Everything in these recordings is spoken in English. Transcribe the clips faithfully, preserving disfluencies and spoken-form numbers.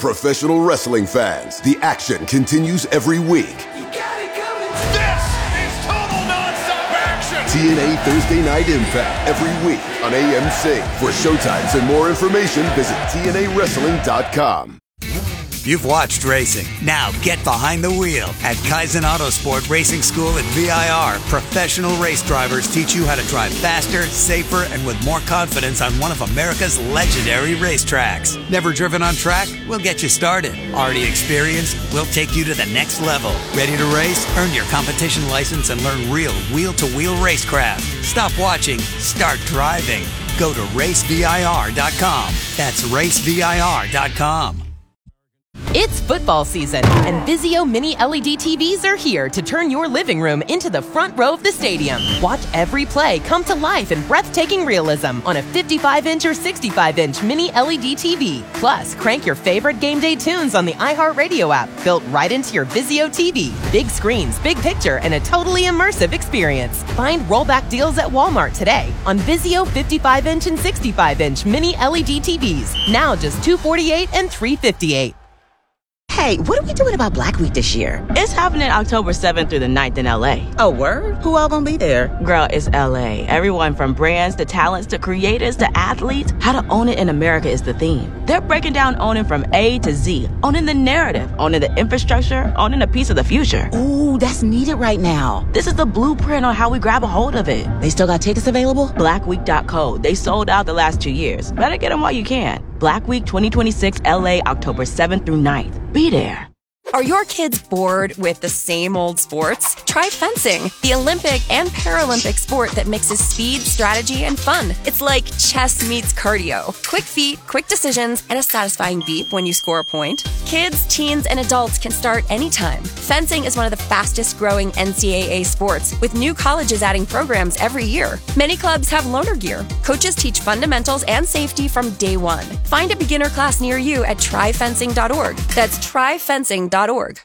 Professional wrestling fans, the action continues every week. You got it coming. This is total nonstop action. T N A Thursday Night Impact every week on A M C. For showtimes and more information, visit T N A wrestling dot com. You've watched racing. Now get behind the wheel. At Kaizen Autosport Racing School at V I R, professional race drivers teach you how to drive faster, safer, and with more confidence on one of America's legendary racetracks. Never driven on track? We'll get you started. Already experienced? We'll take you to the next level. Ready to race? Earn your competition license and learn real wheel-to-wheel racecraft. Stop watching. Start driving. Go to race V I R dot com. That's race V I R dot com. It's football season, and Vizio Mini L E D T Vs are here to turn your living room into the front row of the stadium. Watch every play come to life in breathtaking realism on a fifty-five inch or sixty-five inch Mini L E D T V. Plus, crank your favorite game day tunes on the iHeartRadio app, built right into your Vizio T V. Big screens, big picture, and a totally immersive experience. Find rollback deals at Walmart today on Vizio fifty-five inch and sixty-five inch Mini L E D T Vs. Now just two hundred forty-eight dollars and three hundred fifty-eight dollars. Hey, what are we doing about Black Week this year? It's happening October seventh through the ninth in L A. Oh, word? Who all gonna be there? Girl, it's L A. Everyone from brands to talents to creators to athletes. How to own it in America is the theme. They're breaking down owning from A to Z. Owning the narrative, owning the infrastructure, owning a piece of the future. Ooh, that's needed right now. This is the blueprint on how we grab a hold of it. They still got tickets available? black week dot co. They sold out the last two years. Better get them while you can. Black Week twenty twenty-six L A, October seventh through ninth. Be there. Are your kids bored with the same old sports? Try fencing, the Olympic and Paralympic sport that mixes speed, strategy, and fun. It's like chess meets cardio. Quick feet, quick decisions, and a satisfying beep when you score a point. Kids, teens, and adults can start anytime. Fencing is one of the fastest growing N C double A sports, with new colleges adding programs every year. Many clubs have loaner gear. Coaches teach fundamentals and safety from day one. Find a beginner class near you at try fencing dot org. That's try fencing dot org.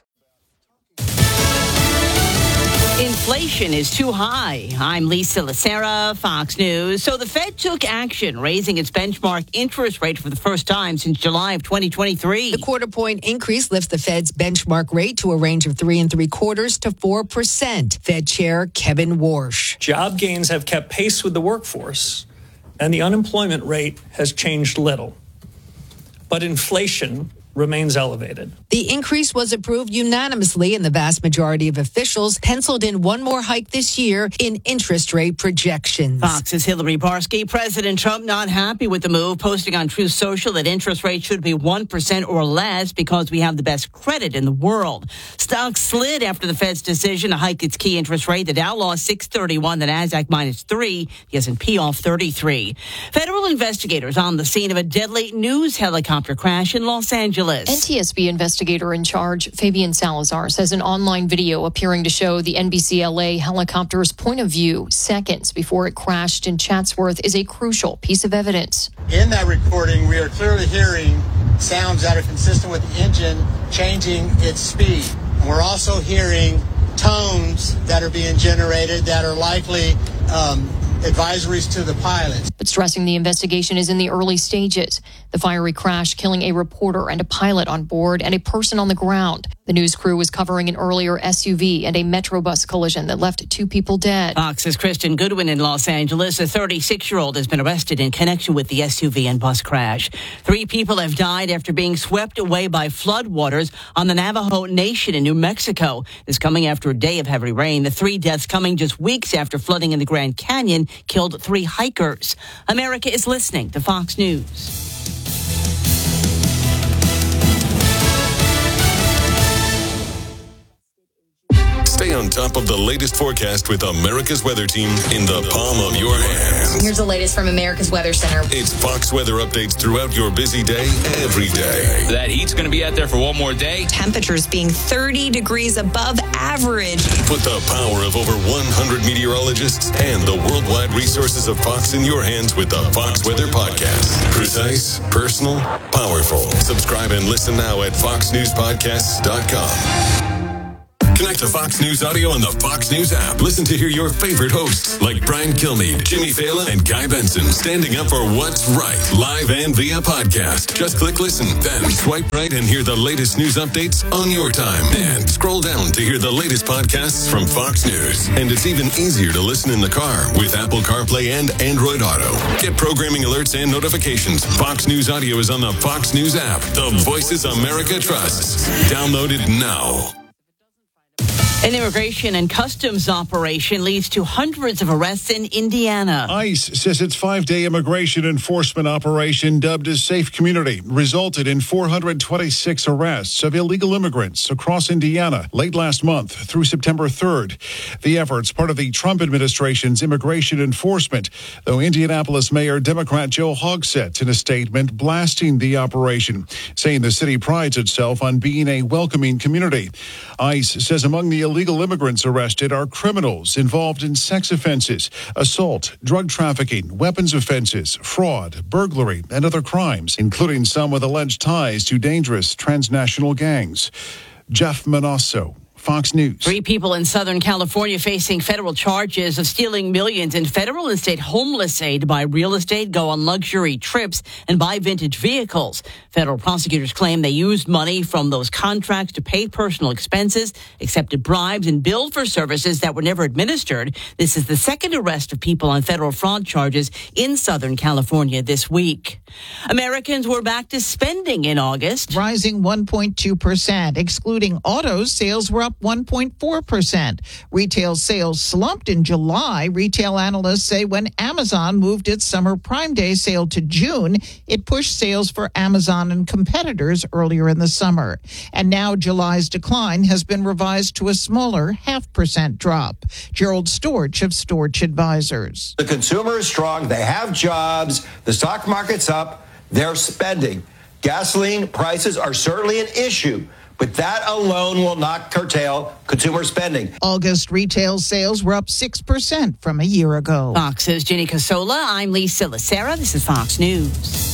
Inflation is too high. I'm Lisa Lacera, Fox News. So the Fed took action, raising its benchmark interest rate for the first time since July of twenty twenty-three. The quarter point increase lifts the Fed's benchmark rate to a range of three and three quarters to four percent. Fed Chair Kevin Warsh. Job gains have kept pace with the workforce, and the unemployment rate has changed little. But inflation remains elevated. The increase was approved unanimously, and the vast majority of officials penciled in one more hike this year in interest rate projections. Fox's Hillary Barsky. President Trump not happy with the move, posting on Truth Social that interest rates should be one percent or less because we have the best credit in the world. Stocks slid after the Fed's decision to hike its key interest rate. The Dow lost six thirty-one, the Nasdaq minus three, the S and P off thirty-three. Federal investigators on the scene of a deadly news helicopter crash in Los Angeles. N T S B investigator in charge, Fabian Salazar, says an online video appearing to show the N B C L A helicopter's point of view seconds before it crashed in Chatsworth is a crucial piece of evidence. In that recording, we are clearly hearing sounds that are consistent with the engine changing its speed. And we're also hearing tones that are being generated that are likely um, advisories to the pilots. But stressing the investigation is in the early stages. The fiery crash killing a reporter and a pilot on board and a person on the ground. The news crew was covering an earlier S U V and a Metrobus collision that left two people dead. Fox's Kristen Goodwin in Los Angeles. A thirty-six-year-old has been arrested in connection with the S U V and bus crash. Three people have died after being swept away by floodwaters on the Navajo Nation in New Mexico. This coming after a day of heavy rain. The three deaths coming just weeks after flooding in the Grand Canyon killed three hikers. America is listening to Fox News. Stay on top of the latest forecast with America's Weather Team in the palm of your hand. Here's the latest from America's Weather Center. It's Fox weather updates throughout your busy day, every day. That heat's going to be out there for one more day. Temperatures being thirty degrees above average. Put the power of over one hundred meteorologists and the worldwide resources of Fox in your hands with the Fox Weather Podcast. Precise, personal, powerful. Subscribe and listen now at fox news podcasts dot com. Connect to Fox News Audio on the Fox News app. Listen to hear your favorite hosts like Brian Kilmeade, Jimmy Fallon, and Guy Benson standing up for what's right, live and via podcast. Just click listen, then swipe right and hear the latest news updates on your time. And scroll down to hear the latest podcasts from Fox News. And it's even easier to listen in the car with Apple CarPlay and Android Auto. Get programming alerts and notifications. Fox News Audio is on the Fox News app. The voices America trusts. Download it now. An immigration and customs operation leads to hundreds of arrests in Indiana. ICE says its five-day immigration enforcement operation, dubbed as Safe Community, resulted in four hundred twenty-six arrests of illegal immigrants across Indiana late last month through September third. The effort's part of the Trump administration's immigration enforcement, though Indianapolis Mayor Democrat Joe Hogsett in a statement blasting the operation, saying the city prides itself on being a welcoming community. ICE says among the illegal immigrants arrested are criminals involved in sex offenses, assault, drug trafficking, weapons offenses, fraud, burglary, and other crimes, including some with alleged ties to dangerous transnational gangs. Jeff Manasso, Fox News. Three people in Southern California facing federal charges of stealing millions in federal and state homeless aid to buy real estate, go on luxury trips, and buy vintage vehicles. Federal prosecutors claim they used money from those contracts to pay personal expenses, accepted bribes, and billed for services that were never administered. This is the second arrest of people on federal fraud charges in Southern California this week. Americans were back to spending in August, rising one point two percent. Excluding autos, sales were up one point four percent. Retail sales slumped in July. Retail analysts say when Amazon moved its summer Prime Day sale to June, it pushed sales for Amazon and competitors earlier in the summer. And now July's decline has been revised to a smaller half percent drop. Gerald Storch of Storch Advisors. The consumer is strong. They have jobs. The stock market's up. They're spending. Gasoline prices are certainly an issue, but that alone will not curtail consumer spending. August retail sales were up six percent from a year ago. Fox's Jenny Casola. I'm Lisa Lacera. This is Fox News.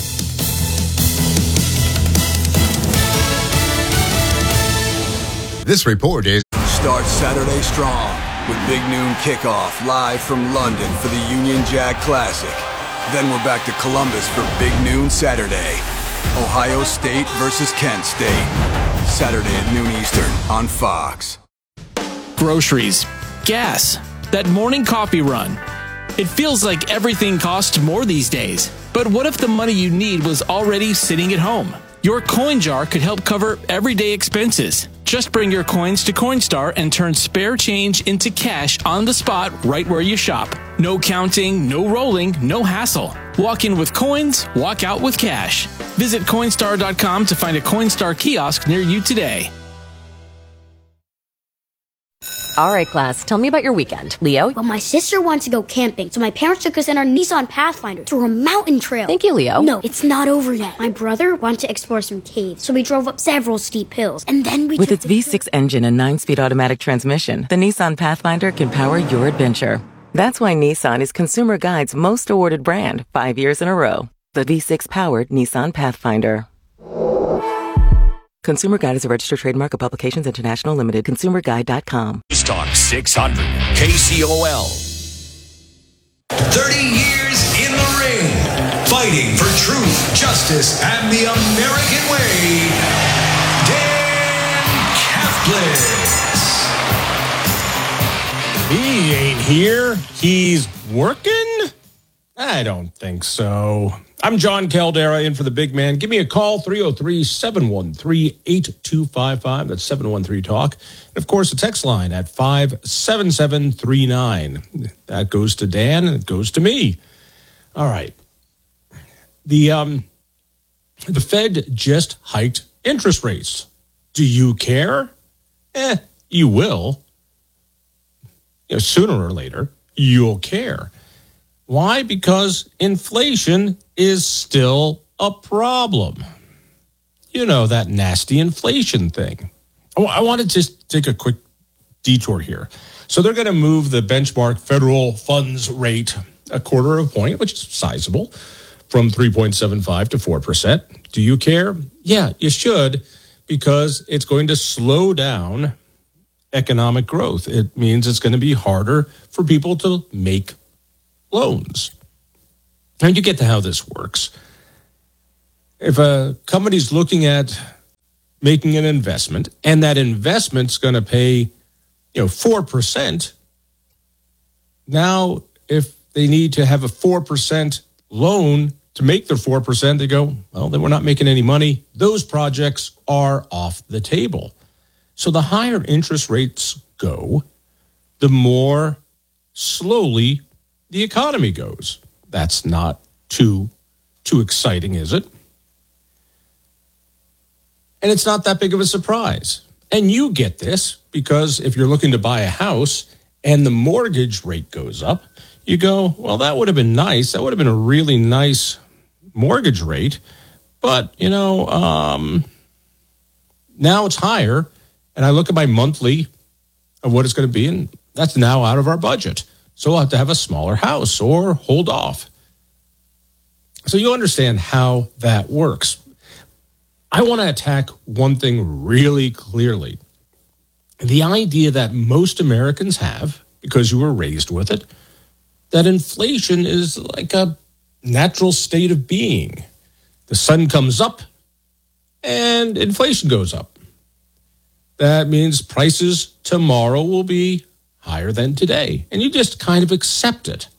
This report is... Start Saturday strong with Big Noon Kickoff live from London for the Union Jack Classic. Then we're back to Columbus for Big Noon Saturday. Ohio State versus Kent State. Saturday at noon Eastern on Fox. Groceries, gas, that morning coffee run. It feels like everything costs more these days. But what if the money you need was already sitting at home? Your coin jar could help cover everyday expenses. Just bring your coins to Coinstar and turn spare change into cash on the spot right where you shop. No counting, no rolling, no hassle. Walk in with coins, walk out with cash. Visit Coinstar dot com to find a Coinstar kiosk near you today. All right, class, tell me about your weekend. Leo? Well, my sister wants to go camping, so my parents took us in our Nissan Pathfinder to a mountain trail. Thank you, Leo. No, it's not over yet. My brother wanted to explore some caves, so we drove up several steep hills, and then we With took its the V six engine and nine-speed automatic transmission, the Nissan Pathfinder can power your adventure. That's why Nissan is Consumer Guide's most awarded brand five years in a row. The V six-powered Nissan Pathfinder. Consumer Guide is a registered trademark of Publications International Limited. consumer guide dot com. Talk six hundred K C O L. thirty years in the ring, fighting for truth, justice, and the American way. Dan Catholics. He ain't here. He's working? I don't think so. I'm John Caldera in for the big man. Give me a call, three oh three, seven one three, eight two five five. That's seven one three talk. And, of course, the text line at five seven seven three nine. That goes to Dan and it goes to me. All right. The, um, the Fed just hiked interest rates. Do you care? Eh, you will. You know, sooner or later, you'll care. Why? Because inflation is still a problem. You know, that nasty inflation thing. I, w- I want to just take a quick detour here. So they're going to move the benchmark federal funds rate a quarter of a point, which is sizable, from three point seven five to four percent. Do you care? Yeah, you should, because it's going to slow down economic growth. It means it's going to be harder for people to make loans. And you get to how this works. If a company's looking at making an investment and that investment's going to pay, you know, four percent, now if they need to have a four percent loan to make their four percent, they go, well, then we're not making any money. Those projects are off the table. So the higher interest rates go, the more slowly the economy goes. That's not too, too exciting, is it? And it's not that big of a surprise. And you get this because if you're looking to buy a house and the mortgage rate goes up, you go, well, that would have been nice. That would have been a really nice mortgage rate. But, you know, um, now it's higher. And I look at my monthly of what it's going to be, and that's now out of our budget. So we'll have to have a smaller house or hold off. So you understand how that works. I want to attack one thing really clearly. The idea that most Americans have, because you were raised with it, that inflation is like a natural state of being. The sun comes up and inflation goes up. That means prices tomorrow will be higher than today. And you just kind of accept it.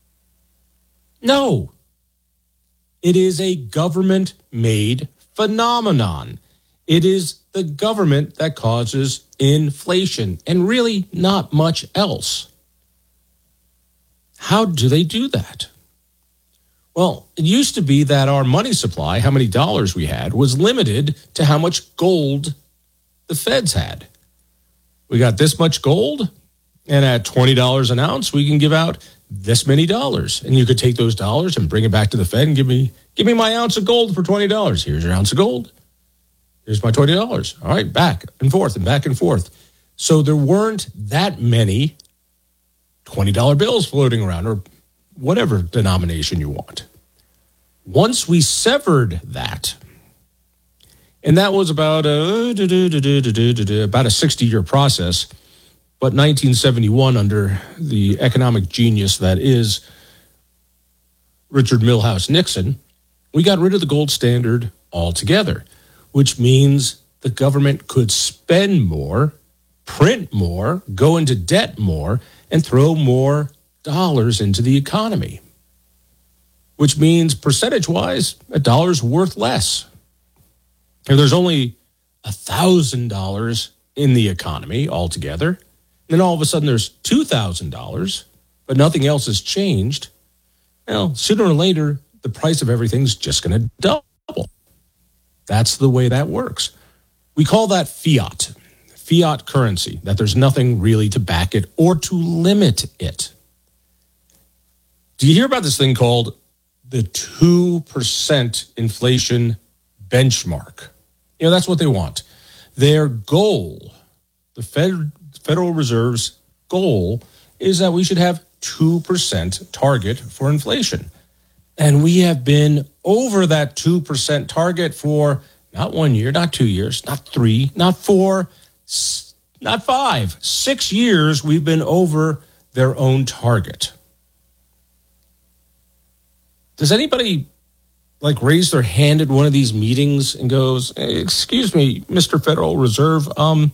No. It is a government-made phenomenon. It is the government that causes inflation and really not much else. How do they do that? Well, it used to be that our money supply, how many dollars we had, was limited to how much gold the feds had. We got this much gold, and at twenty dollars an ounce, we can give out this many dollars. And you could take those dollars and bring it back to the Fed and give me give me my ounce of gold for twenty dollars. Here's your ounce of gold. Here's my twenty dollars. All right, back and forth and back and forth. So there weren't that many twenty dollar bills floating around, or whatever denomination you want. Once we severed that, and that was about a, about a sixty-year process, but nineteen seventy-one, under the economic genius that is Richard Milhous Nixon, we got rid of the gold standard altogether, which means the government could spend more, print more, go into debt more, and throw more dollars into the economy, which means percentage-wise, a dollar's worth less. If there's only one thousand dollars in the economy altogether, then all of a sudden there's two thousand dollars, but nothing else has changed, well, sooner or later, the price of everything's just going to double. That's the way that works. We call that fiat, fiat currency, that there's nothing really to back it or to limit it. Do you hear about this thing called the two percent inflation benchmark? You know, that's what they want. Their goal, the Fed, Federal Reserve's goal, is that we should have two percent target for inflation. And we have been over that two percent target for not one year, not two years, not three, not four, not five, six years we've been over their own target. Does anybody like raise their hand at one of these meetings and goes, hey, excuse me, Mister Federal Reserve, um,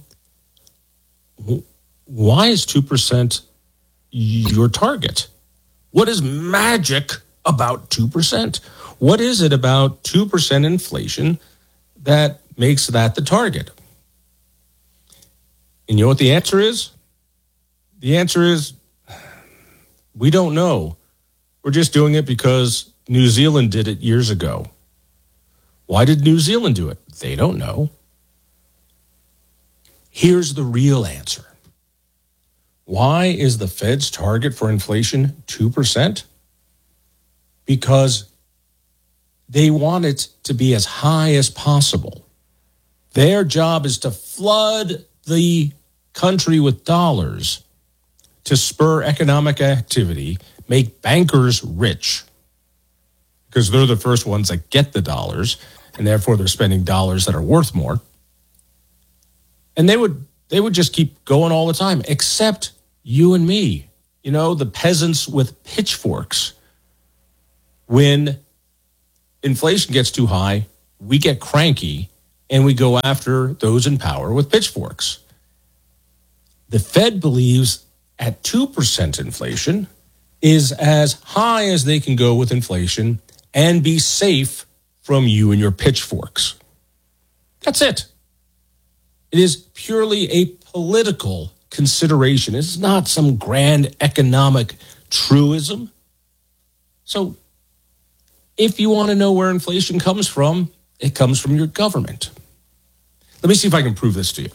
why is two percent your target? What is magic about two percent? What is it about two percent inflation that makes that the target? And you know what the answer is? The answer is, we don't know. We're just doing it because New Zealand did it years ago. Why did New Zealand do it? They don't know. Here's the real answer. Why is the Fed's target for inflation two percent? Because they want it to be as high as possible. Their job is to flood the country with dollars to spur economic activity, make bankers rich, because they're the first ones that get the dollars, and therefore they're spending dollars that are worth more. And they would they would just keep going all the time, except you and me, you know, the peasants with pitchforks. When inflation gets too high, we get cranky and we go after those in power with pitchforks. The Fed believes at two percent inflation is as high as they can go with inflation and be safe from you and your pitchforks. That's it. It is purely a political consideration. It's not some grand economic truism. So if you want to know where inflation comes from, it comes from your government. Let me see if I can prove this to you.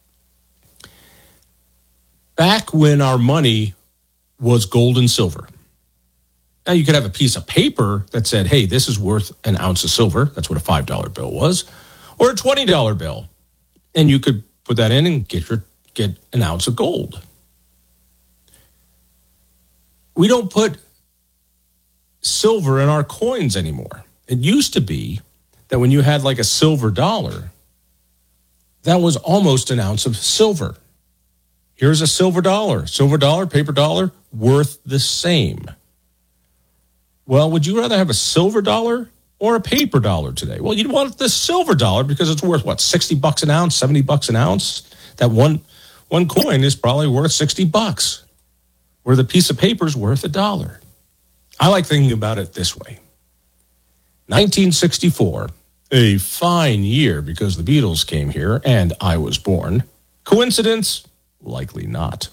Back when our money was gold and silver. Now, you could have a piece of paper that said, hey, this is worth an ounce of silver. That's what a five dollar bill was. Or a twenty dollar bill. And you could put that in and get your get an ounce of gold. We don't put silver in our coins anymore. It used to be that when you had like a silver dollar, that was almost an ounce of silver. Here's a silver dollar. Silver dollar, paper dollar, worth the same. Well, would you rather have a silver dollar or a paper dollar today? Well, you'd want the silver dollar because it's worth, what, sixty bucks an ounce, seventy bucks an ounce? That one one coin is probably worth sixty bucks, where the piece of paper is worth a dollar. I like thinking about it this way. nineteen sixty-four, a fine year because the Beatles came here and I was born. Coincidence? Likely not.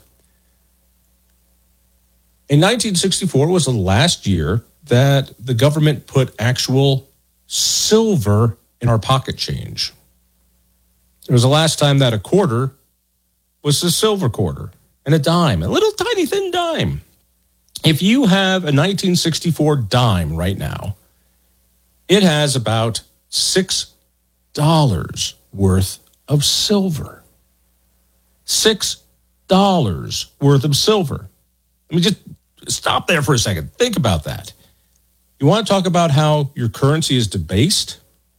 In nineteen sixty-four was the last year that the government put actual silver in our pocket change. It was the last time that a quarter was a silver quarter and a dime, a little tiny thin dime. If you have a nineteen sixty-four dime right now, it has about six dollars worth of silver. Six dollars worth of silver. Let me just stop there for a second. Think about that. You want to talk about how your currency is debased?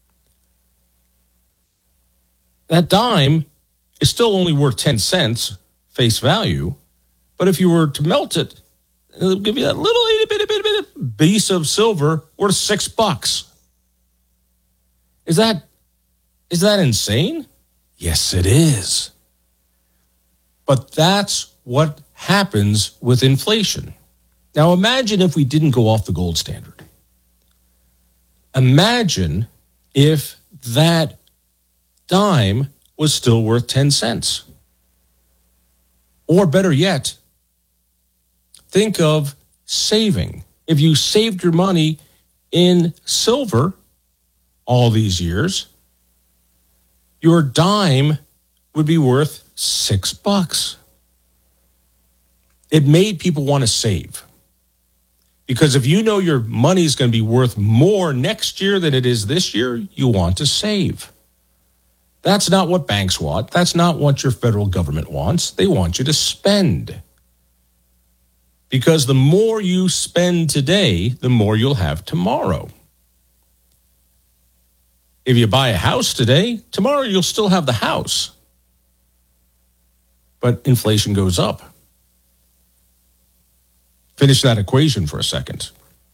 That dime is still only worth ten cents face value, but if you were to melt it, it'll give you that little itty bitty bitty bitty piece of silver worth six bucks. Is that is that insane? Yes, it is. But that's what happens with inflation. Now imagine if we didn't go off the gold standard. Imagine if that dime was still worth ten cents. Or better yet, think of saving. If you saved your money in silver all these years, your dime would be worth six bucks. It made people want to save. Because if you know your money is going to be worth more next year than it is this year, you want to save. That's not what banks want. That's not what your federal government wants. They want you to spend. Because the more you spend today, the more you'll have tomorrow. If you buy a house today, tomorrow you'll still have the house. But inflation goes up. Finish that equation for a second.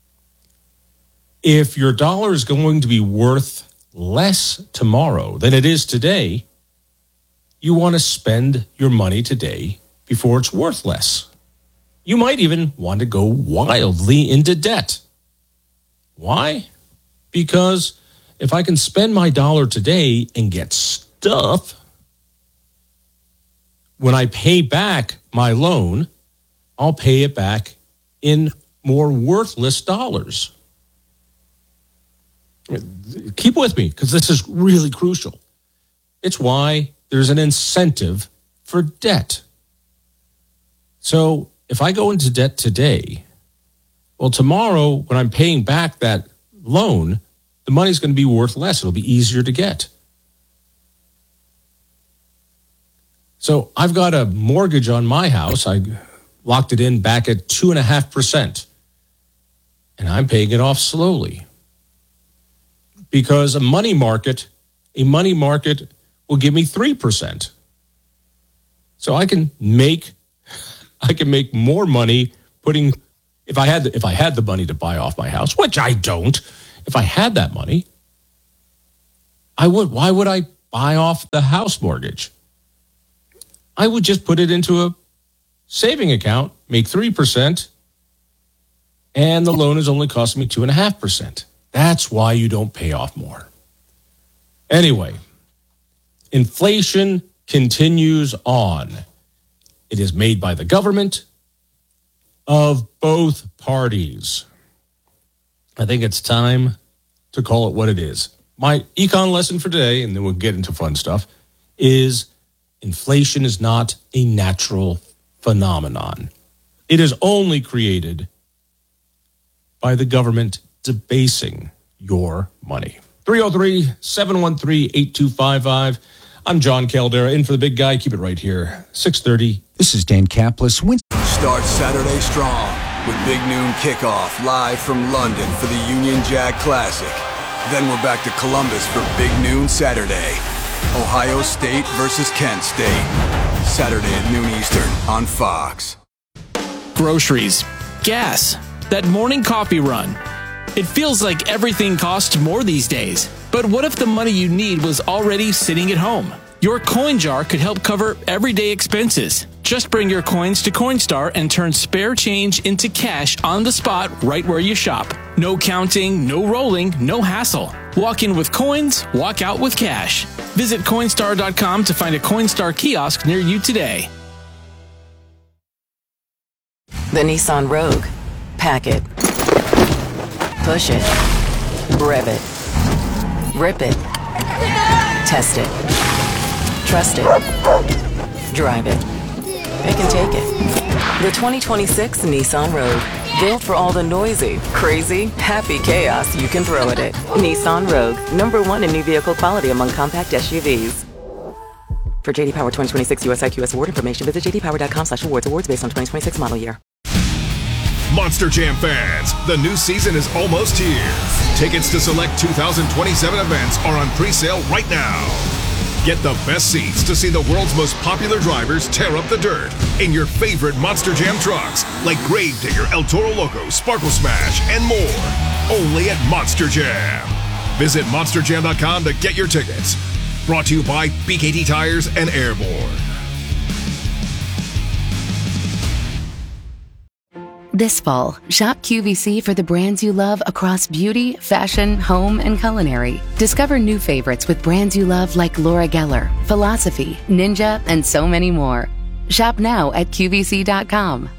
If your dollar is going to be worth less tomorrow than it is today, you want to spend your money today before it's worth less. You might even want to go wildly into debt. Why? Because if I can spend my dollar today and get stuff, when I pay back my loan, I'll pay it back in more worthless dollars. Keep with me, because this is really crucial. It's why there's an incentive for debt. So if I go into debt today, well, tomorrow when I'm paying back that loan, the money's going to be worth less. It'll be easier to get. So I've got a mortgage on my house. I locked it in back at two and a half percent. And I'm paying it off slowly. Because a money market, a money market will give me three percent. So I can make, I can make more money putting, if I had, the, if I had the money to buy off my house, which I don't, if I had that money, I would, why would I buy off the house mortgage? I would just put it into a saving account, make three percent, and the loan is only costing me two point five percent. That's why you don't pay off more. Anyway, inflation continues on. It is made by the government of both parties. I think it's time to call it what it is. My econ lesson for today, and then we'll get into fun stuff, is inflation is not a natural phenomenon. It is only created by the government debasing your money. three oh three, seven one three, eight two five five. I'm John Caldera, in for the big guy. Keep it right here, six thirty. This is Dan Kaplis. Win- Start Saturday strong with Big Noon Kickoff live from London for the Union Jack Classic. Then we're back to Columbus for Big Noon Saturday. Ohio State versus Kent State. Saturday at noon Eastern on Fox. Groceries, gas, that morning coffee run. It feels like everything costs more these days. But what if the money you need was already sitting at home? Your coin jar could help cover everyday expenses. Just bring your coins to Coinstar and turn spare change into cash on the spot right where you shop. No counting, no rolling, no hassle. Walk in with coins, walk out with cash. Visit Coinstar dot com to find a Coinstar kiosk near you today. The Nissan Rogue. Pack it. Push it. Rev it. Rip it. Test it. Trust it. Drive it. It can take it. The twenty twenty-six Nissan Rogue. Built for all the noisy, crazy, happy chaos you can throw at it. Nissan Rogue. Number one in new vehicle quality among compact S U Vs. For J D Power twenty twenty-six U S I Q S award information, visit j d power dot com slash awards. Awards based on twenty twenty-six model year. Monster Jam fans, the new season is almost here. Tickets to select two thousand twenty-seven events are on pre-sale right now. Get the best seats to see the world's most popular drivers tear up the dirt in your favorite Monster Jam trucks, like Gravedigger, El Toro Loco, Sparkle Smash, and more. Only at Monster Jam. Visit monster jam dot com to get your tickets. Brought to you by B K T Tires and Airborne. This fall, shop Q V C for the brands you love across beauty, fashion, home, and culinary. Discover new favorites with brands you love like Laura Geller, Philosophy, Ninja, and so many more. Shop now at Q V C dot com.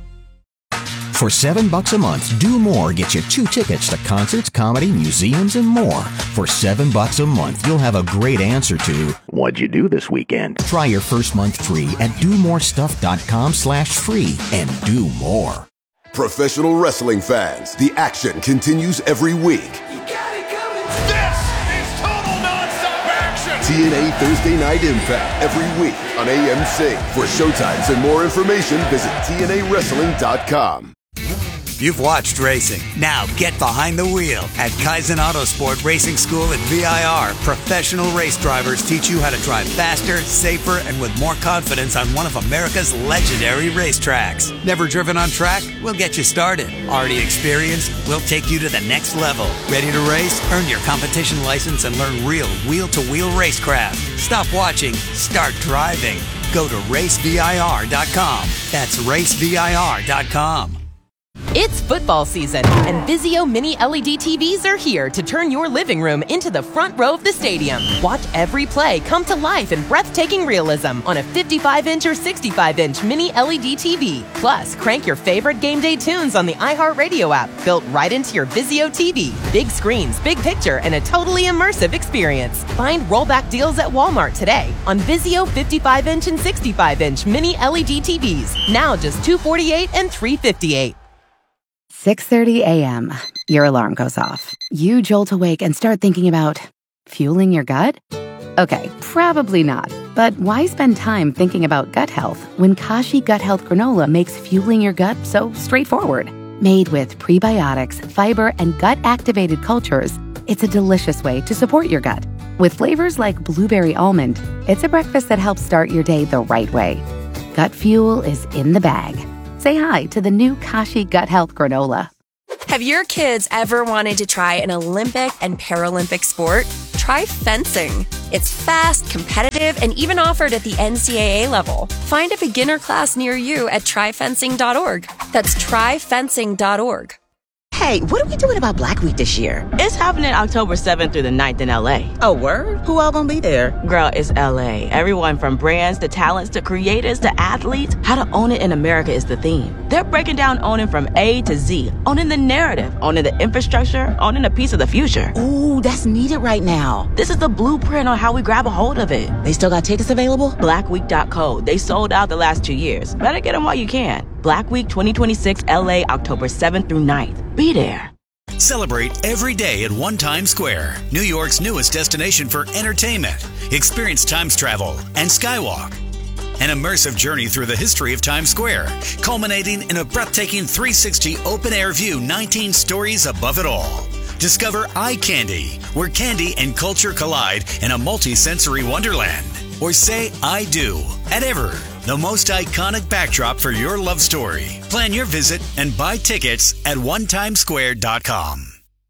For seven bucks a month, Do More gets you two tickets to concerts, comedy, museums, and more. For seven bucks a month, you'll have a great answer to what'd you do this weekend? Try your first month free at do more stuff dot com slash free and do more. Professional wrestling fans, the action continues every week. This is total nonstop action! T N A Thursday Night Impact every week on A M C. For showtimes and more information, visit T N A wrestling dot com. You've watched racing. Now get behind the wheel. At Kaizen Autosport Racing School at V I R, professional race drivers teach you how to drive faster, safer, and with more confidence on one of America's legendary racetracks. Never driven on track? We'll get you started. Already experienced? We'll take you to the next level. Ready to race? Earn your competition license and learn real wheel-to-wheel racecraft. Stop watching. Start driving. Go to race V I R dot com. That's race V I R dot com. It's football season, and Vizio Mini L E D T Vs are here to turn your living room into the front row of the stadium. Watch every play come to life in breathtaking realism on a fifty-five inch or sixty-five inch Mini L E D T V. Plus, crank your favorite game day tunes on the iHeartRadio app, built right into your Vizio T V. Big screens, big picture, and a totally immersive experience. Find rollback deals at Walmart today on Vizio fifty-five inch and sixty-five inch Mini L E D T Vs. Now just two hundred forty-eight dollars and three hundred fifty-eight dollars. six thirty a.m. Your alarm goes off. You jolt awake and start thinking about fueling your gut? Okay, probably not. But why spend time thinking about gut health when Kashi Gut Health Granola makes fueling your gut so straightforward? Made with prebiotics, fiber, and gut-activated cultures, it's a delicious way to support your gut. With flavors like blueberry almond, it's a breakfast that helps start your day the right way. Gut Fuel is in the bag. Say hi to the new Kashi Gut Health Granola. Have your kids ever wanted to try an Olympic and Paralympic sport? Try fencing. It's fast, competitive, and even offered at the N C double A level. Find a beginner class near you at try fencing dot org. That's try fencing dot org. Hey, what are we doing about Black Week this year? It's happening October seventh through the ninth in L A. Oh, word? Who all gonna be there? Girl, it's L A. Everyone from brands to talents to creators to athletes. How to own it in America is the theme. They're breaking down owning from A to Z. Owning the narrative, owning the infrastructure, owning a piece of the future. Ooh, that's needed right now. This is the blueprint on how we grab a hold of it. They still got tickets available? black week dot co. They sold out the last two years. Better get them while you can. Black Week twenty twenty-six L A, October seventh through ninth. Be there. Celebrate every day at One Times Square, New York's newest destination for entertainment. Experience Times travel and Skywalk. An immersive journey through the history of Times Square, culminating in a breathtaking three sixty open-air view, nineteen stories above it all. Discover Eye Candy, where candy and culture collide in a multi-sensory wonderland. Or say I do at Ever, the most iconic backdrop for your love story. Plan your visit and buy tickets at one times square dot com.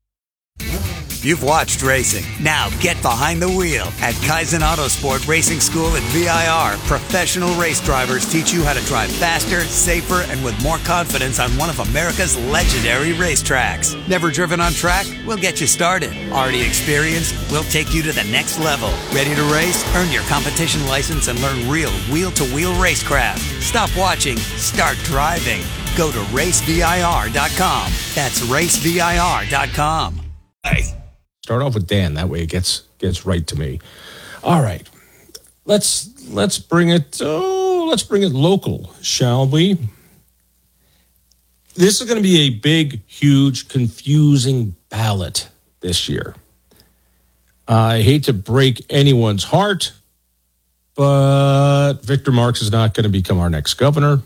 You've watched racing. Now get behind the wheel. At Kaizen Autosport Racing School at V I R, professional race drivers teach you how to drive faster, safer, and with more confidence on one of America's legendary racetracks. Never driven on track? We'll get you started. Already experienced? We'll take you to the next level. Ready to race? Earn your competition license and learn real wheel-to-wheel racecraft. Stop watching. Start driving. Go to race V I R dot com. That's race V I R dot com. Hey. Start off with Dan. That way it gets gets right to me. All right. Let's let's bring it oh, let's bring it local, shall we? This is going to be a big, huge, confusing ballot this year. I hate to break anyone's heart, but Victor Marx is not going to become our next governor.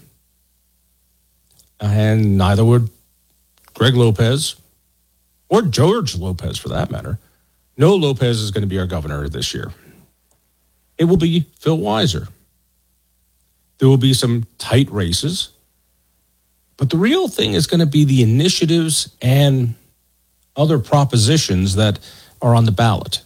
And neither would Greg Lopez. Or George Lopez, for that matter. No Lopez is going to be our governor this year. It will be Phil Weiser. There will be some tight races. But the real thing is going to be the initiatives and other propositions that are on the ballot.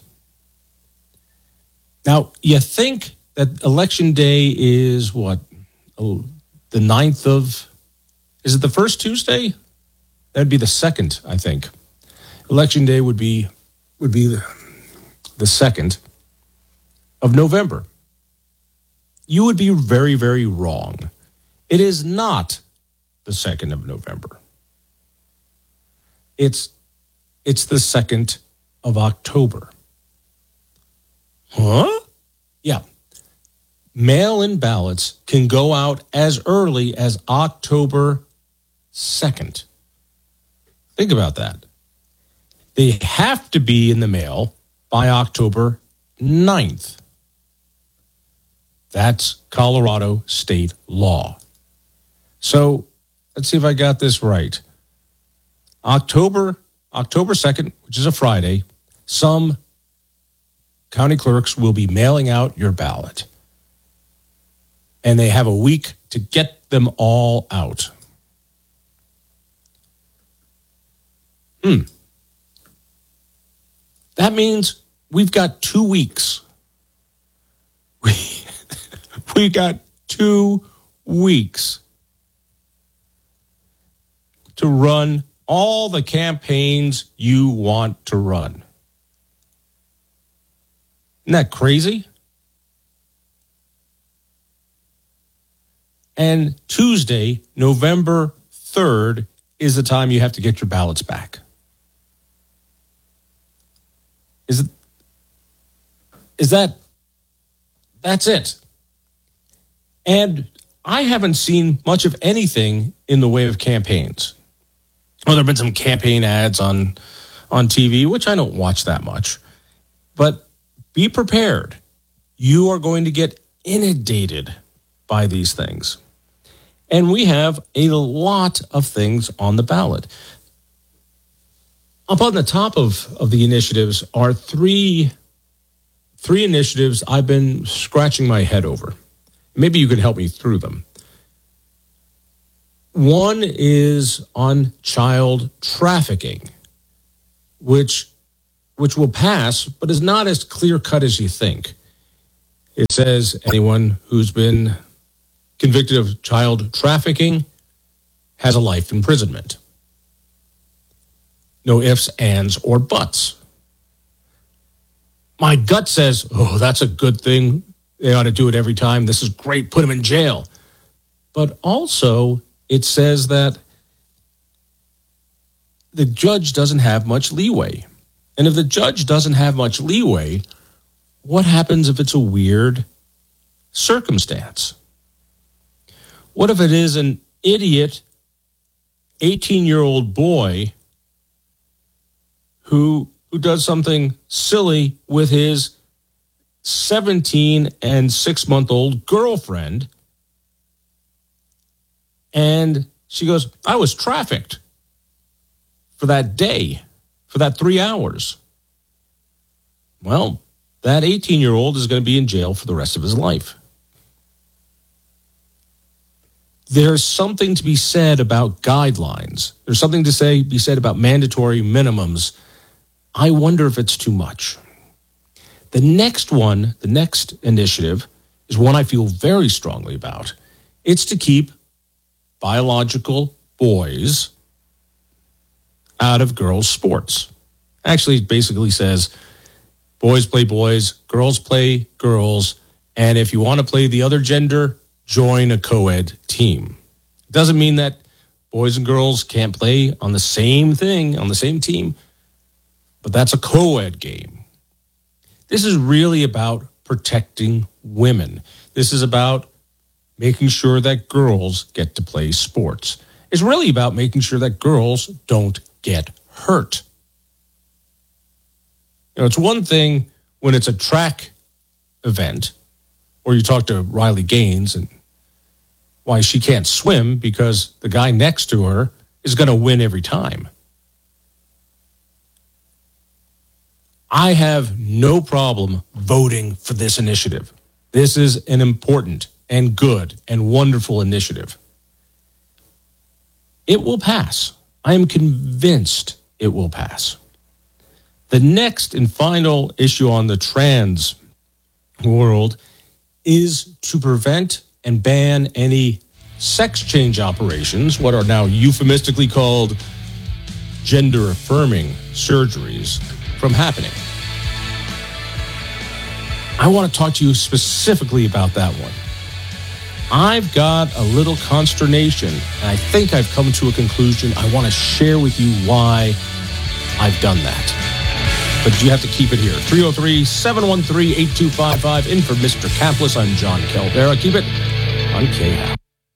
Now, you think that Election Day is what? Oh, the ninth of... Is it the first Tuesday? That'd be the second, I think. Election Day would be would be the, the second of November. You would be very, very wrong. It is not the second of November. It's it's the second of October. Huh? Yeah. Mail-in ballots can go out as early as October second. Think about that. They have to be in the mail by October ninth. That's Colorado state law. So let's see if I got this right. October, October second, which is a Friday, some county clerks will be mailing out your ballot. And they have a week to get them all out. Hmm. That means we've got two weeks. We, we got two weeks to run all the campaigns you want to run. Isn't that crazy? And Tuesday, November third, is the time you have to get your ballots back. Is it? Is that? That's it. And I haven't seen much of anything in the way of campaigns. Well, there have been some campaign ads on, on T V, which I don't watch that much. But be prepared. You are going to get inundated by these things. And we have a lot of things on the ballot. Up on the top of, of the initiatives are three three initiatives I've been scratching my head over. Maybe you could help me through them. One is on child trafficking, which which will pass, but is not as clear-cut as you think. It says anyone who's been convicted of child trafficking has a life imprisonment. No ifs, ands, or buts. My gut says, oh, that's a good thing. They ought to do it every time. This is great. Put them in jail. But also, it says that the judge doesn't have much leeway. And if the judge doesn't have much leeway, what happens if it's a weird circumstance? What if it is an idiot eighteen-year-old boy who who does something silly with his seventeen and six-month-old girlfriend, and she goes, I was trafficked for that day, for that three hours. Well, that eighteen-year-old is going to be in jail for the rest of his life. There's something to be said about guidelines. There's something to say be said about mandatory minimums. I wonder if it's too much. The next one, the next initiative, is one I feel very strongly about. It's to keep biological boys out of girls' sports. Actually, it basically says boys play boys, girls play girls, and if you want to play the other gender, join a co-ed team. It doesn't mean that boys and girls can't play on the same thing, on the same team, but that's a co-ed game. This is really about protecting women. This is about making sure that girls get to play sports. It's really about making sure that girls don't get hurt. You know, it's one thing when it's a track event, or you talk to Riley Gaines and why she can't swim because the guy next to her is going to win every time. I have no problem voting for this initiative. This is an important and good and wonderful initiative. It will pass. I am convinced it will pass. The next and final issue on the trans world is to prevent and ban any sex change operations, what are now euphemistically called gender-affirming surgeries, from happening. I want to talk to you specifically about that one. I've got a little consternation, and I think I've come to a conclusion. I want to share with you why I've done that. But you have to keep it here. three oh three, seven one three, eight two five five. In for Mister Camplis, I'm John Caldera. Keep it on K H A P.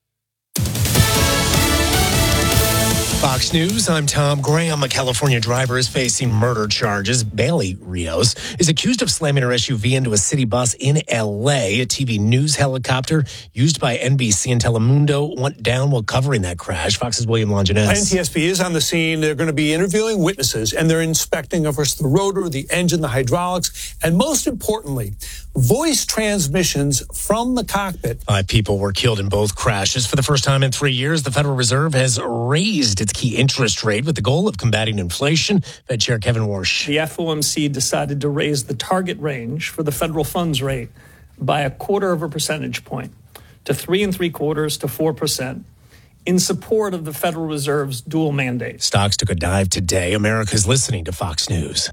Fox News, I'm Tom Graham. A California driver is facing murder charges. Bailey Rios is accused of slamming her S U V into a city bus in L A. A T V news helicopter used by N B C and Telemundo went down while covering that crash. Fox's William Longinus. N T S B is on the scene. They're going to be interviewing witnesses, and they're inspecting, of course, the rotor, the engine, the hydraulics, and most importantly, voice transmissions from the cockpit. Five people were killed in both crashes. For the first time in three years, the Federal Reserve has raised its key interest rate with the goal of combating inflation. Fed Chair Kevin Warsh. The F O M C decided to raise the target range for the federal funds rate by a quarter of a percentage point to three and three quarters to four percent in support of the Federal Reserve's dual mandate. Stocks took a dive today. America's listening to Fox News.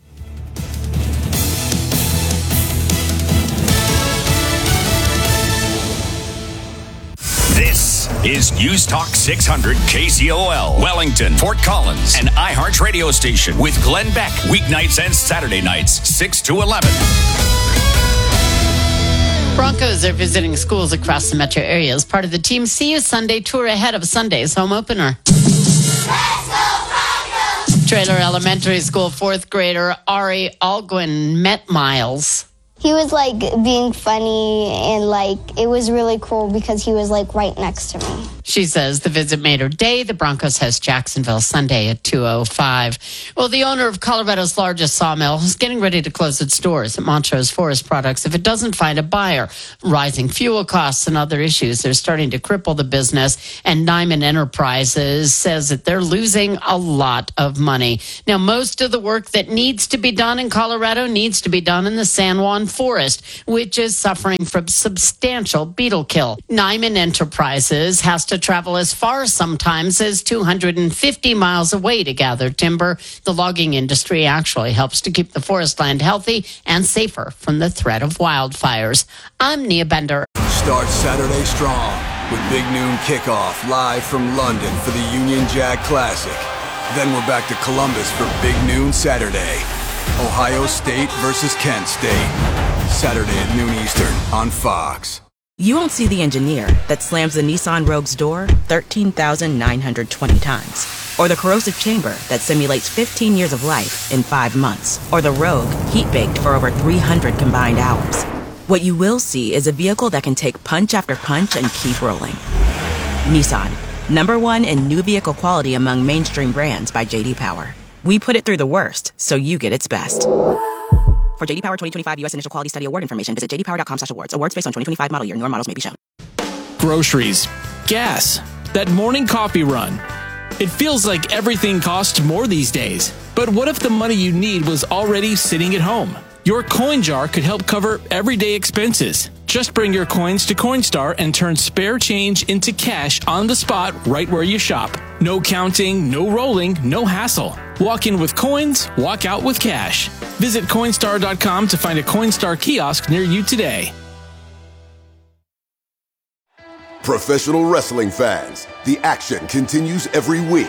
This is News Talk six hundred K C O L, Wellington, Fort Collins, and iHeart radio station with Glenn Beck, weeknights and Saturday nights, six to eleven. Broncos are visiting schools across the metro area as part of the Team See You Sunday tour ahead of Sunday's home opener. Trailer Elementary School fourth grader Ari Alguin met Miles. He was like being funny and like it was really cool because he was like right next to me. She says the visit made her day. The Broncos host Jacksonville Sunday at two oh five. Well, the owner of Colorado's largest sawmill is getting ready to close its doors at Montrose Forest Products if it doesn't find a buyer. Rising fuel costs and other issues are starting to cripple the business, and Nyman Enterprises says that they're losing a lot of money. Now, most of the work that needs to be done in Colorado needs to be done in the San Juan Forest, which is suffering from substantial beetle kill. Nyman Enterprises has to travel as far sometimes as two hundred fifty miles away to gather timber. The logging industry actually helps to keep the forest land healthy and safer from the threat of wildfires. I'm Nia Bender. Start Saturday strong with Big Noon Kickoff live from London for the Union Jack Classic. Then we're back to Columbus for Big Noon Saturday. Ohio State versus Kent State. Saturday at noon Eastern on Fox. You won't see the engineer that slams the Nissan Rogue's door thirteen thousand nine hundred twenty times. Or the corrosive chamber that simulates fifteen years of life in five months. Or the Rogue heat-baked for over three hundred combined hours. What you will see is a vehicle that can take punch after punch and keep rolling. Nissan, number one in new vehicle quality among mainstream brands by J D Power. We put it through the worst, so you get its best. For J D Power twenty twenty-five U S Initial Quality Study Award information, visit j d power dot com slash awards. Awards based on twenty twenty-five model year. Newer models may be shown. Groceries, gas, that morning coffee run. It feels like everything costs more these days. But what if the money you need was already sitting at home? Your coin jar could help cover everyday expenses. Just bring your coins to Coinstar and turn spare change into cash on the spot right where you shop. No counting, no rolling, no hassle. Walk in with coins, walk out with cash. Visit Coinstar dot com to find a Coinstar kiosk near you today. Professional wrestling fans, the action continues every week.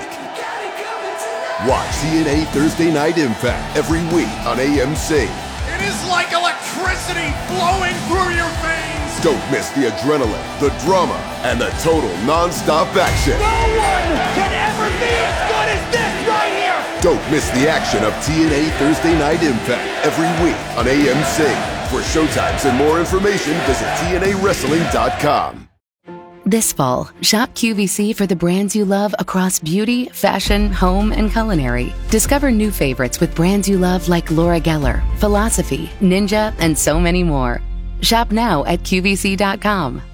Watch T N A Thursday Night Impact every week on A M C. It is like electricity flowing through your veins. Don't miss the adrenaline, the drama, and the total non-stop action. No one can ever be as good as this right here. Don't miss the action of T N A Thursday Night Impact every week on A M C. For showtimes and more information, visit T N A wrestling dot com. This fall, shop Q V C for the brands you love across beauty, fashion, home, and culinary. Discover new favorites with brands you love like Laura Geller, Philosophy, Ninja, and so many more. Shop now at Q V C dot com.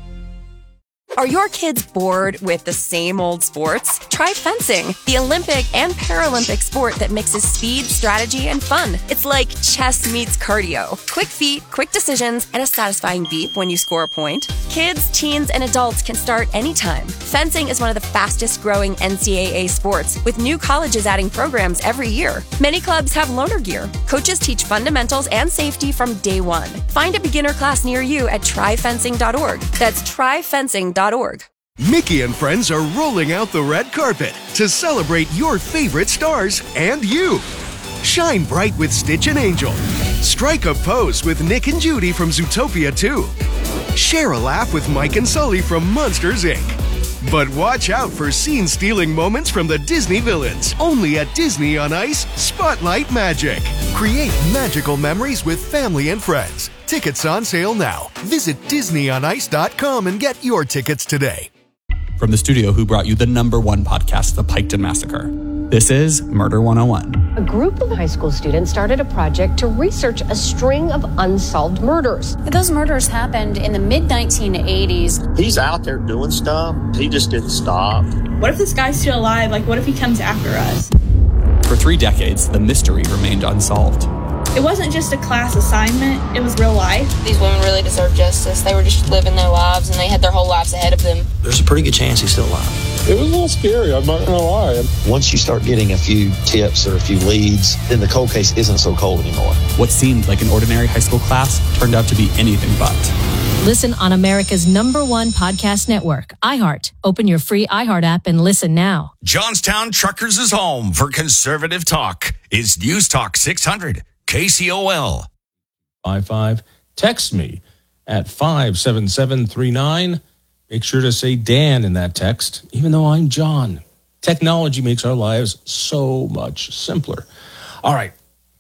Are your kids bored with the same old sports? Try fencing, the Olympic and Paralympic sport that mixes speed, strategy, and fun. It's like chess meets cardio. Quick feet, quick decisions, and a satisfying beep when you score a point. Kids, teens, and adults can start anytime. Fencing is one of the fastest growing N C double A sports, with new colleges adding programs every year. Many clubs have loaner gear. Coaches teach fundamentals and safety from day one. Find a beginner class near you at try fencing dot org. That's try fencing dot org. Mickey and friends are rolling out the red carpet to celebrate your favorite stars and you. Shine bright with Stitch and Angel. Strike a pose with Nick and Judy from Zootopia two. Share a laugh with Mike and Sully from Monsters, Incorporated. But watch out for scene-stealing moments from the Disney villains. Only at Disney on Ice, Spotlight Magic. Create magical memories with family and friends. Tickets on sale now. Visit disney on ice dot com and get your tickets today. From the studio who brought you the number one podcast, The Piketon Massacre. This is Murder one oh one. A group of high school students started a project to research a string of unsolved murders. Those murders happened in the mid nineteen eighties. He's out there doing stuff. He just didn't stop. What if this guy's still alive? Like, what if he comes after us? For three decades, the mystery remained unsolved. It wasn't just a class assignment, it was real life. These women really deserve justice. They were just living their lives, and they had their whole lives ahead of them. There's a pretty good chance he's still alive. It was a little scary, I'm not gonna lie. Once you start getting a few tips or a few leads, then the cold case isn't so cold anymore. What seemed like an ordinary high school class turned out to be anything but. Listen on America's number one podcast network, iHeart. Open your free iHeart app and listen now. Johnstown Truckers is home for conservative talk. It's News Talk six hundred. K C O L. five five. Text me at five seven seven three nine. Make sure to say Dan in that text, even though I'm John. Technology makes our lives so much simpler. All right.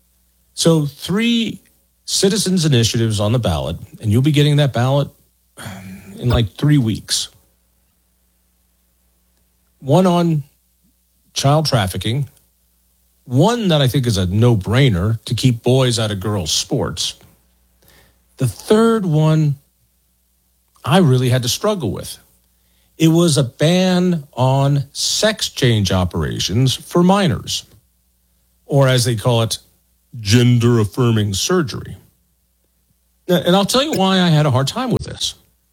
So three citizens initiatives on the ballot, and you'll be getting that ballot in like three weeks. one on child trafficking, one that I think is a no-brainer to keep boys out of girls' sports. The third one I really had to struggle with. It was a ban on sex change operations for minors, or as they call it, gender-affirming surgery. And I'll tell you why I had a hard time with this.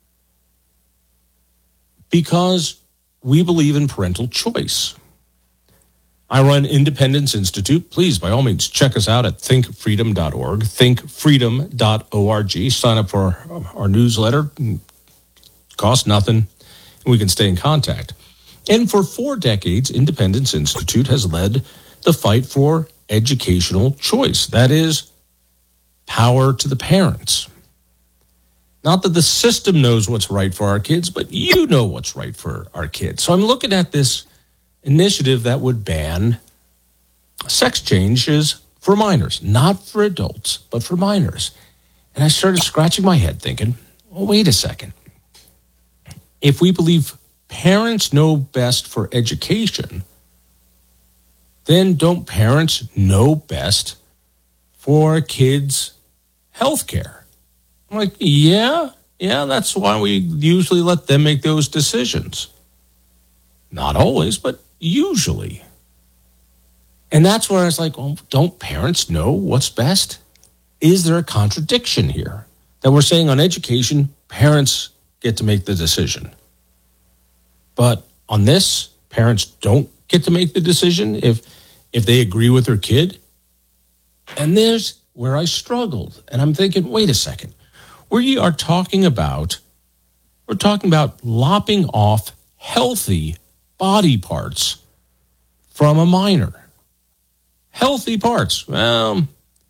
Because we believe in parental choice. I run Independence Institute. Please, by all means, check us out at think freedom dot org, think freedom dot org. Sign up for our, our newsletter. Costs nothing. We can stay in contact. And for four decades, Independence Institute has led the fight for educational choice. That is, power to the parents. Not that the system knows what's right for our kids, but you know what's right for our kids. So I'm looking at this initiative that would ban sex changes for minors, not for adults, but for minors. And I started scratching my head thinking, well, wait a second. If we believe parents know best for education, then don't parents know best for kids' health care? I'm like, yeah, yeah, that's why we usually let them make those decisions. Not always, but usually. And that's where I was like, well, don't parents know what's best? Is there a contradiction here? That we're saying on education, parents get to make the decision. But on this, parents don't get to make the decision if if they agree with their kid. And there's where I struggled. And I'm thinking, wait a second. We are talking about, we're talking about lopping off healthy body parts from a minor. Healthy parts. Well,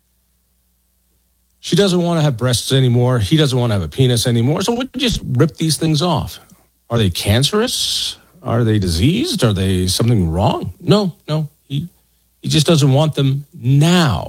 she doesn't want to have breasts anymore. He doesn't want to have a penis anymore. So we just rip these things off. Are they cancerous? Are they diseased? Are they something wrong? No, no. He, he just doesn't want them now.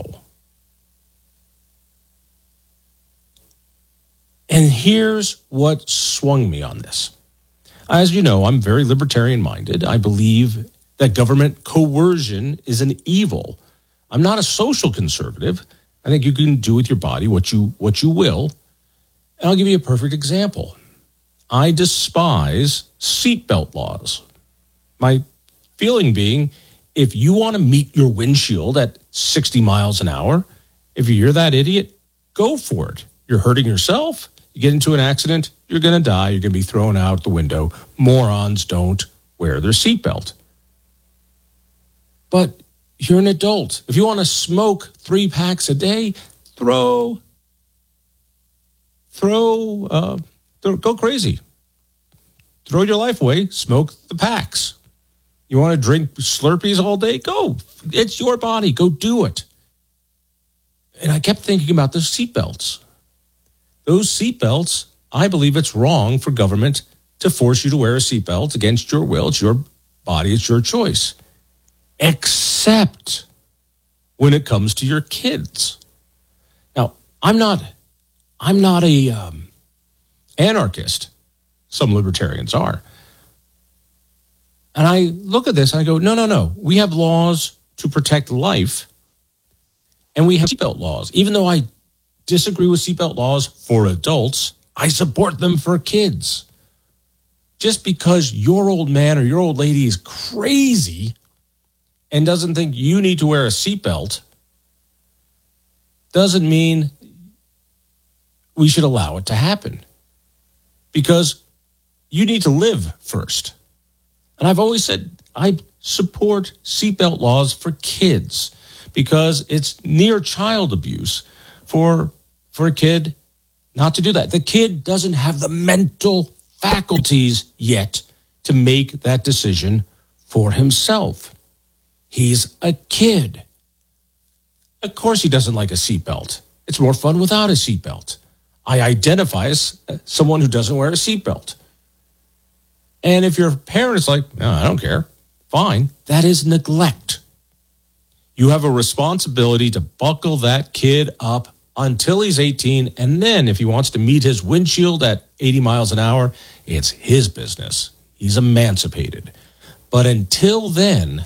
And here's what swung me on this. As you know, I'm very libertarian-minded. I believe that government coercion is an evil. I'm not a social conservative. I think you can do with your body what you what you will. And I'll give you a perfect example. I despise seatbelt laws. My feeling being, if you want to meet your windshield at sixty miles an hour, if you're that idiot, go for it. You're hurting yourself. You get into an accident, you're going to die. You're going to be thrown out the window. Morons don't wear their seatbelt. But you're an adult. If you want to smoke three packs a day, throw, throw, uh, throw, go crazy. Throw your life away. Smoke the packs. You want to drink Slurpees all day? Go. It's your body. Go do it. And I kept thinking about the seatbelts. Those seatbelts, I believe it's wrong for government to force you to wear a seatbelt against your will. It's your body. It's your choice. Except when it comes to your kids. Now, I'm not, I'm not a um, anarchist. Some libertarians are. And I look at this and I go, no, no, no. We have laws to protect life. And we have seatbelt laws. Even though I disagree with seatbelt laws for adults, I support them for kids. Just because your old man or your old lady is crazy and doesn't think you need to wear a seatbelt doesn't mean we should allow it to happen. Because you need to live first. And I've always said I support seatbelt laws for kids because it's near child abuse for, for a kid not to do that. The kid doesn't have the mental faculties yet to make that decision for himself. He's a kid. Of course he doesn't like a seatbelt. It's more fun without a seatbelt. I identify as someone who doesn't wear a seatbelt. And if your parent is like, no, I don't care, fine, that is neglect. You have a responsibility to buckle that kid up until he's eighteen, and then if he wants to meet his windshield at eighty miles an hour, it's his business. He's emancipated. But until then,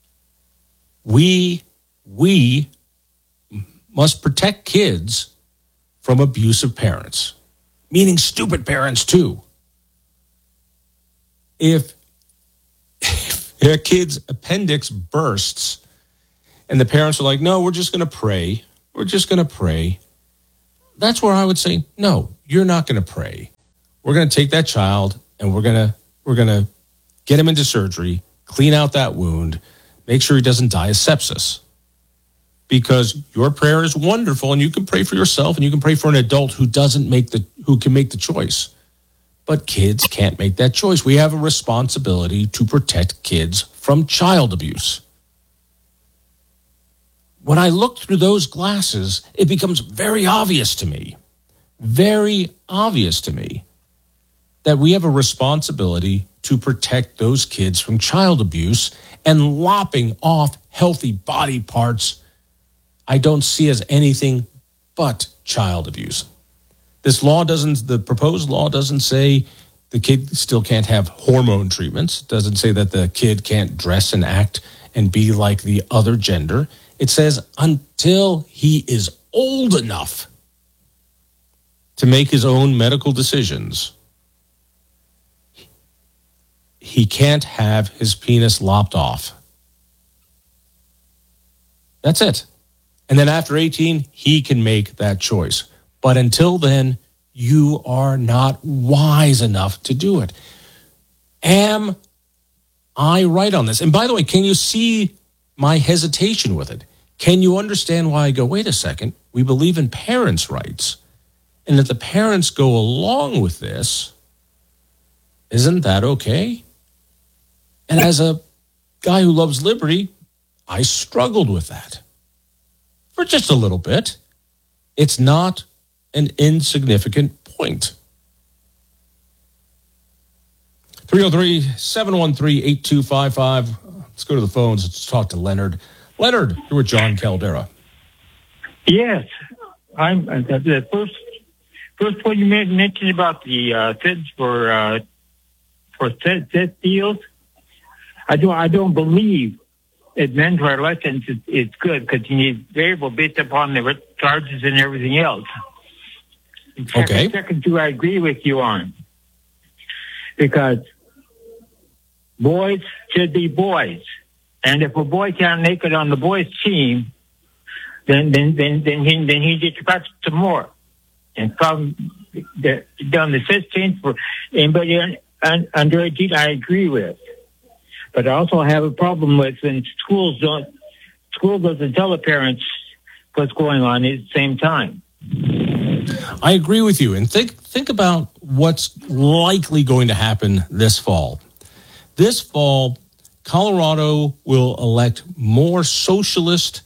we, we must protect kids from abusive parents, meaning stupid parents too. If, if a kid's appendix bursts and the parents are like, no, we're just going to pray. We're just going to pray. That's where I would say, no, you're not going to pray. We're going to take that child and we're going to, we're going to get him into surgery, clean out that wound, make sure he doesn't die of sepsis. Because your prayer is wonderful and you can pray for yourself and you can pray for an adult who doesn't make the, who can make the choice. But kids can't make that choice. We have a responsibility to protect kids from child abuse. When I look through those glasses, it becomes very obvious to me, very obvious to me that we have a responsibility to protect those kids from child abuse, and lopping off healthy body parts I don't see as anything but child abuse. This law doesn't, the proposed law doesn't say the kid still can't have hormone treatments. It doesn't say that the kid can't dress and act and be like the other gender. It says until he is old enough to make his own medical decisions, he can't have his penis lopped off. That's it. And then after eighteen, he can make that choice. But until then, you are not wise enough to do it. Am I right on this? And by the way, can you see my hesitation with it? Can you understand why I go, wait a second, we believe in parents' rights, and if the parents go along with this, isn't that okay? And as a guy who loves liberty, I struggled with that for just a little bit. It's not an insignificant point. three oh three, seven one three, eight two five five. Let's go to the phones. Let's talk to Leonard. Leonard, you're with John Caldera. Yes. I'm uh, the first first point you made mentioned about the uh, feds for uh, for set, set deals. I don't I don't believe that mandatory elections is, is good because you need variable based upon the charges and everything else. Okay. Second two, I agree with you on, because boys should be boys, and if a boy can't make it on the boys' team, then then then then he then he gets practice some more. And from the done the sixteenth for anybody under eighteen, I agree with. But I also have a problem with when schools don't school doesn't tell the parents what's going on at the same time. I agree with you. And think think about what's likely going to happen this fall. This fall, Colorado will elect more socialist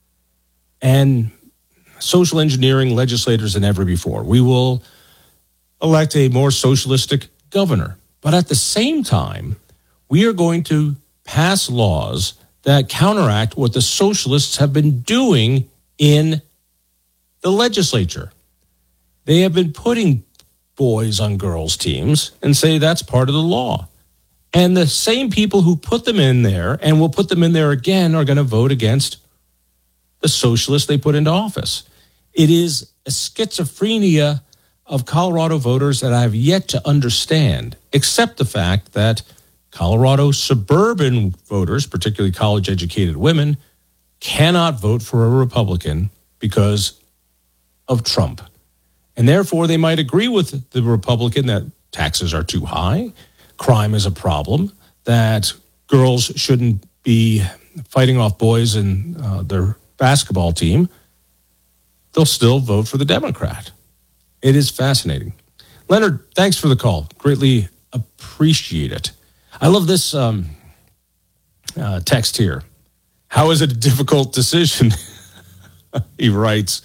and social engineering legislators than ever before. We will elect a more socialistic governor. But at the same time, we are going to pass laws that counteract what the socialists have been doing in the legislature. They have been putting boys on girls' teams and say that's part of the law. And the same people who put them in there and will put them in there again are going to vote against the socialists they put into office. It is a schizophrenia of Colorado voters that I have yet to understand, except the fact that Colorado suburban voters, particularly college-educated women, cannot vote for a Republican because of Trump. And therefore, they might agree with the Republican that taxes are too high, crime is a problem, that girls shouldn't be fighting off boys in uh, their basketball team. They'll still vote for the Democrat. It is fascinating. Leonard, thanks for the call. Greatly appreciate it. I love this um, uh, text here. How is it a difficult decision? He writes,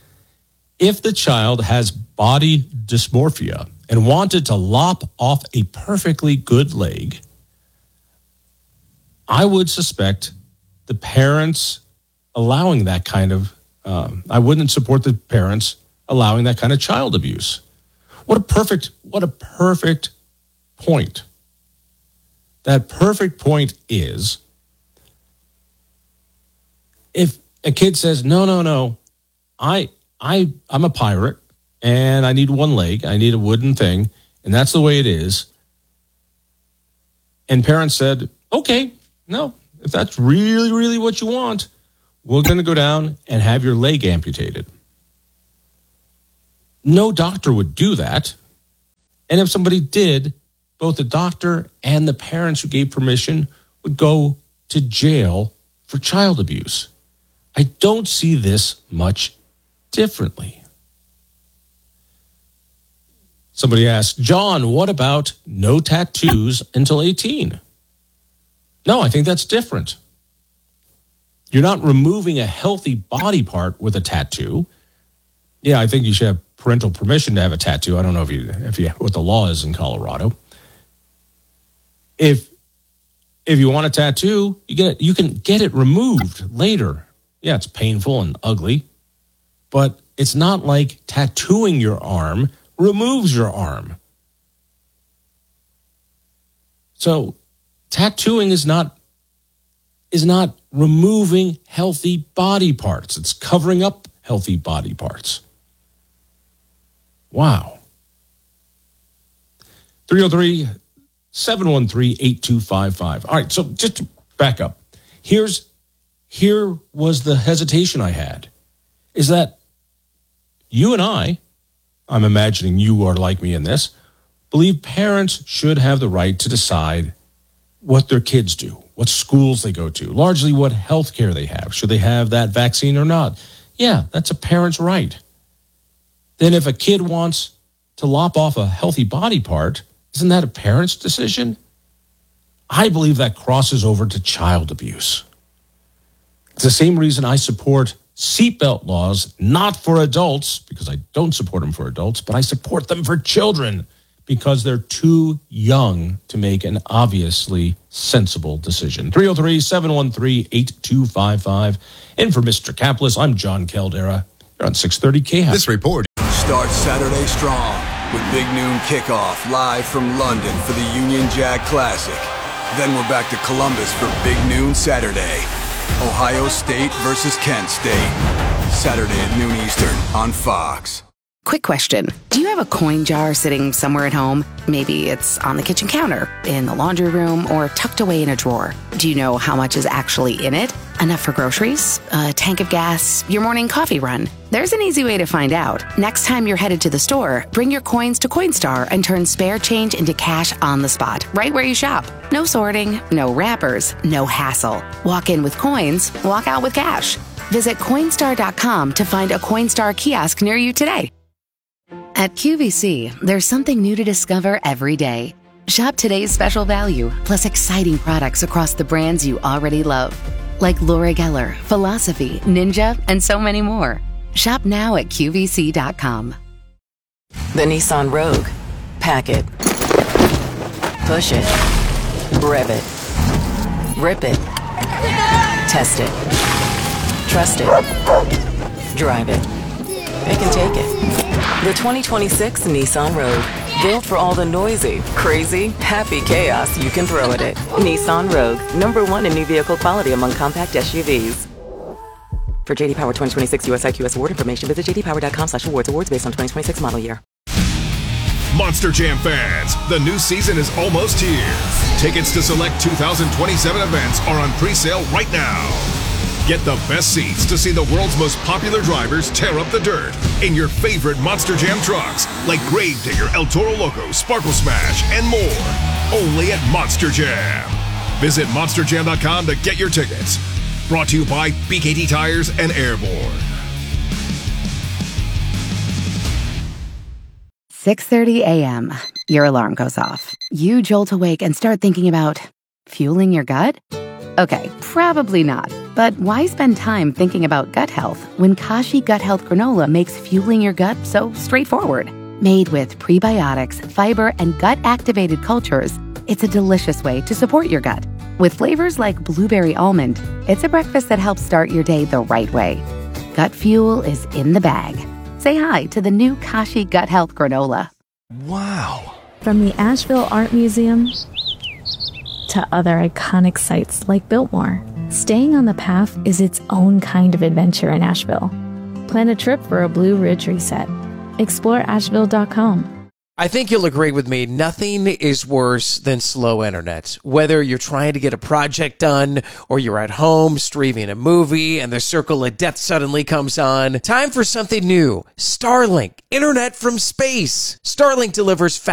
if the child has body dysmorphia and wanted to lop off a perfectly good leg, I would suspect the parents allowing that kind of, um, I wouldn't support the parents allowing that kind of child abuse. What a perfect, what a perfect point. That perfect point is, if a kid says, no, no, no, I, I, I'm a pirate and I need one leg, I need a wooden thing, and that's the way it is. And parents said, okay, no, if that's really, really what you want, we're going to go down and have your leg amputated. No doctor would do that. And if somebody did, both the doctor and the parents who gave permission would go to jail for child abuse. I don't see this much differently. Somebody asked, John, what about no tattoos until eighteen? No, I think that's different. You're not removing a healthy body part with a tattoo. Yeah, I think you should have parental permission to have a tattoo. I don't know if you, if you, what the law is in Colorado. If if you want a tattoo, you get it, you can get it removed later. Yeah, it's painful and ugly, but it's not like tattooing your arm removes your arm. So tattooing is not is not removing healthy body parts. It's covering up healthy body parts. Wow. three oh three, seven one three, eight two five five. All right, so just to back up. Here's here was the hesitation I had. Is that you and I, I'm imagining you are like me in this, believe parents should have the right to decide what their kids do, what schools they go to, largely what health care they have. Should they have that vaccine or not? Yeah, that's a parent's right. Then if a kid wants to lop off a healthy body part, isn't that a parent's decision? I believe that crosses over to child abuse. It's the same reason I support seatbelt laws, not for adults, because I don't support them for adults, but I support them for children because they're too young to make an obviously sensible decision. three oh three, seven one three, eight two five five. And for Mister Kaplis, I'm John Caldera. You're on six thirty K H A P. This report starts Saturday strong with Big Noon Kickoff live from London for the Union Jack Classic. Then we're back to Columbus for Big Noon Saturday. Ohio State versus Kent State. Saturday at noon Eastern on Fox. Quick question. Do you have a coin jar sitting somewhere at home? Maybe it's on the kitchen counter, in the laundry room, or tucked away in a drawer. Do you know how much is actually in it? Enough for groceries? A tank of gas? Your morning coffee run? There's an easy way to find out. Next time you're headed to the store, bring your coins to Coinstar and turn spare change into cash on the spot, right where you shop. No sorting, no wrappers, no hassle. Walk in with coins, walk out with cash. Visit Coinstar dot com to find a Coinstar kiosk near you today. At Q V C, there's something new to discover every day. Shop today's special value, plus exciting products across the brands you already love, like Laura Geller, Philosophy, Ninja, and so many more. Shop now at Q V C dot com. The Nissan Rogue. Pack it. Push it. Rev it. Rip it. Test it. Trust it. Drive it. It can take it. The twenty twenty-six Nissan Rogue. Built for all the noisy, crazy, happy chaos you can throw at it. Nissan Rogue. Number one in new vehicle quality among compact S U Vs. For J D Power twenty twenty-six U S I Q S award information, visit j d power dot com slash awards. Awards based on twenty twenty-six model year. Monster Jam fans, the new season is almost here. Tickets to select two thousand twenty-seven events are on pre-sale right now. Get the best seats to see the world's most popular drivers tear up the dirt in your favorite Monster Jam trucks, like Gravedigger, El Toro Loco, Sparkle Smash, and more. Only at Monster Jam. Visit monster jam dot com to get your tickets. Brought to you by B K T Tires and Airborne. six thirty a.m. Your alarm goes off. You jolt awake and start thinking about fueling your gut? Okay, probably not. But why spend time thinking about gut health when Kashi Gut Health Granola makes fueling your gut so straightforward? Made with prebiotics, fiber, and gut-activated cultures, it's a delicious way to support your gut. With flavors like blueberry almond, it's a breakfast that helps start your day the right way. Gut fuel is in the bag. Say hi to the new Kashi Gut Health Granola. Wow. From the Asheville Art Museum to other iconic sites like Biltmore. Staying on the path is its own kind of adventure in Asheville. Plan a trip for a Blue Ridge reset. Explore Asheville dot com. I think you'll agree with me, nothing is worse than slow internet. Whether you're trying to get a project done or you're at home streaming a movie and the circle of death suddenly comes on, time for something new. Starlink, internet from space. Starlink delivers fast